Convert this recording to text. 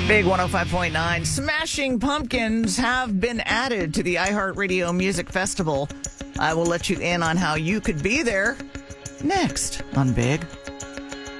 Big 105.9. Smashing Pumpkins have been added to the iHeartRadio Music Festival. I will let you in on how you could be there next on Big